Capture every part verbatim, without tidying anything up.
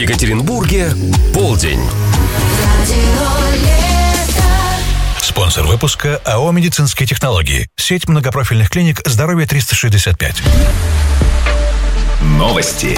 Екатеринбурге полдень. Спонсор выпуска АО «Медицинские технологии». Сеть многопрофильных клиник «Здоровье триста шестьдесят пять». Новости.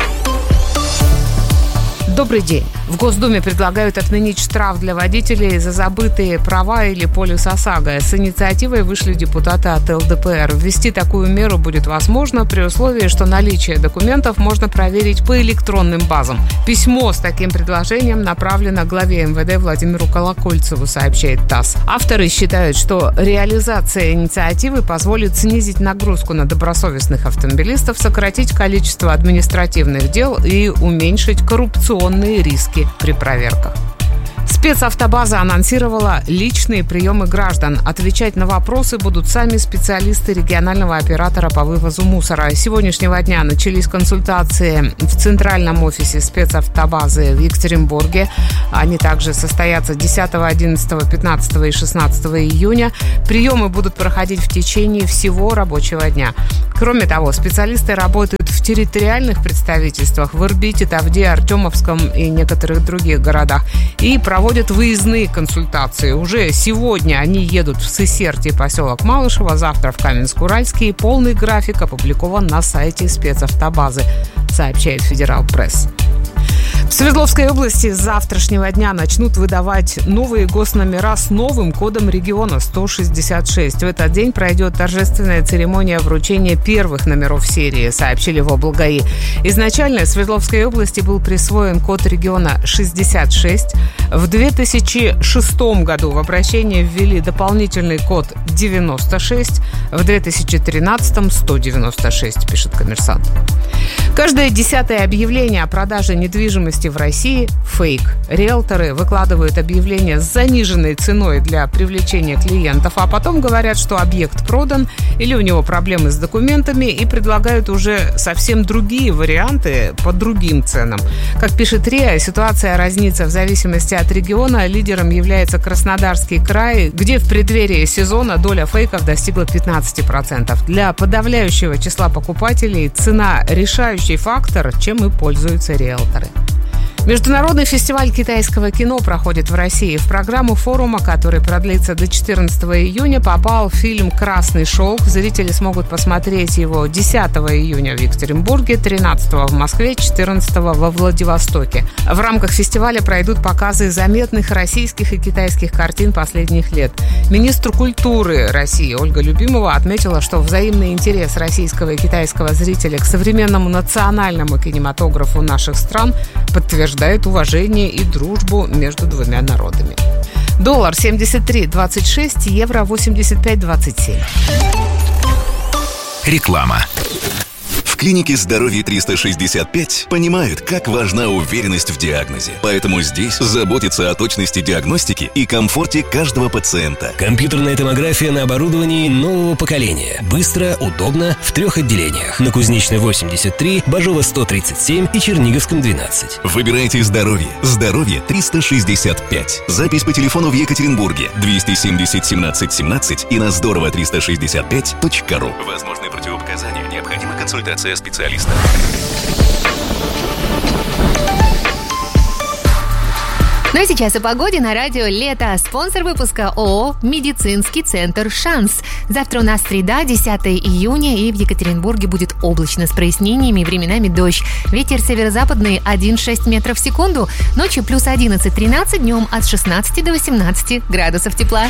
Добрый день. В Госдуме предлагают отменить штраф для водителей за забытые права или полис ОСАГО. С инициативой вышли депутаты от эл дэ пэ эр. Ввести такую меру будет возможно при условии, что наличие документов можно проверить по электронным базам. Письмо с таким предложением направлено главе эм вэ дэ Владимиру Колокольцеву, сообщает ТАСС. Авторы считают, что реализация инициативы позволит снизить нагрузку на добросовестных автомобилистов, сократить количество административных дел и уменьшить коррупционные риски при проверках. Спецавтобаза анонсировала личные приемы граждан. Отвечать на вопросы будут сами специалисты регионального оператора по вывозу мусора. С сегодняшнего дня начались консультации в центральном офисе спецавтобазы в Екатеринбурге. Они также состоятся десятого, одиннадцатого, пятнадцатого и шестнадцатого июня. Приемы будут проходить в течение всего рабочего дня. Кроме того, специалисты работают в территориальных представительствах в Ирбите, Тавде, Артемовском и некоторых других городах и проводят выездные консультации. Уже сегодня они едут в Сысерть и поселок Малышево, завтра в Каменск-Уральский. Полный график опубликован на сайте спецавтобазы, сообщает Федерал Пресс. В Свердловской области с завтрашнего дня начнут выдавать новые госномера с новым кодом региона сто шестьдесят шесть. В этот день пройдет торжественная церемония вручения первых номеров серии, сообщили в облгаи. Изначально Свердловской области был присвоен код региона шестьдесят шесть. В две тысячи шестом году в обращение ввели дополнительный код девяносто шесть. В две тысячи тринадцатом сто девяносто шесть, пишет «Коммерсант». Каждое десятое объявление о продаже недвижимости в России – фейк. Риэлторы выкладывают объявление с заниженной ценой для привлечения клиентов, а потом говорят, что объект продан или у него проблемы с документами, и предлагают уже совсем другие варианты по другим ценам. Как пишет РИА, ситуация разнится в зависимости от региона. Лидером является Краснодарский край, где в преддверии сезона доля фейков достигла пятнадцать процентов. Для подавляющего числа покупателей цена – решающий фактор, чем и пользуются риэлторы. Международный фестиваль китайского кино проходит в России. В программу форума, который продлится до четырнадцатого июня, попал фильм «Красный шелк». Зрители смогут посмотреть его десятого июня в Екатеринбурге, тринадцатого в Москве, четырнадцатого во Владивостоке. В рамках фестиваля пройдут показы заметных российских и китайских картин последних лет. Министр культуры России Ольга Любимова отметила, что взаимный интерес российского и китайского зрителя к современному национальному кинематографу наших стран подтверждает уважение и дружбу между двумя народами. Доллар семьдесят три двадцать шесть, евро восемьдесят пять двадцать семь. Реклама. В клинике «Здоровье триста шестьдесят пять» понимают, как важна уверенность в диагнозе. Поэтому здесь заботятся о точности диагностики и комфорте каждого пациента. Компьютерная томография на оборудовании нового поколения. Быстро, удобно, в трех отделениях. На Кузнечной восемьдесят три, Бажова сто тридцать семь и Черниговском двенадцать. Выбирайте «Здоровье». «Здоровье триста шестьдесят пять». Запись по телефону в Екатеринбурге двести семьдесят семнадцать семнадцать и на здорово триста шестьдесят пять точка ру. Возможны противопоказания. Необходима консультация специалиста. Ну и сейчас о погоде на радио «Лето». Спонсор выпуска ООО «Медицинский центр Шанс». Завтра у нас среда, десятого июня, и в Екатеринбурге будет облачно с прояснениями и временами дождь. Ветер северо-западный один целых шесть десятых метров в секунду. Ночью плюс одиннадцать-тринадцать, днем от шестнадцати до восемнадцати градусов тепла.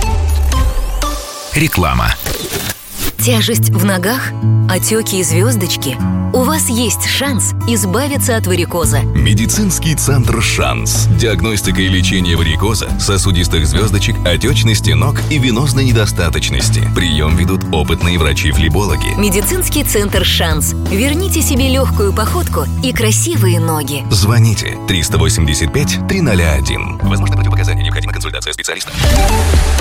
Реклама. Тяжесть в ногах? Отеки и звездочки? У вас есть шанс избавиться от варикоза. Медицинский центр «Шанс». Диагностика и лечение варикоза, сосудистых звездочек, отечности ног и венозной недостаточности. Прием ведут опытные врачи-флебологи. Медицинский центр «Шанс». Верните себе легкую походку и красивые ноги. Звоните триста восемьдесят пять триста один. Возможно, противопоказания. Необходима консультация специалиста.